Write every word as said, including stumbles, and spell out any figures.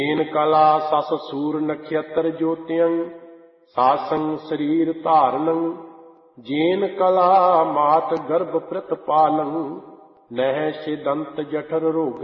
ਜੇਨ ਕਲਾ ਸਸ ਸੂਰ ਨਖਯਤਰ ਜੋਤਿਯੰ ਸਾਸੰ ਸਰੀਰ ਧਾਰਨੰ ਜੇਨ ਕਲਾ ਮਾਤ ਗਰਭ ਪ੍ਰਤ ਪਾਲੰ ਨਹਿ ਸਿਦੰਤ ਜਠਰ ਰੋਗ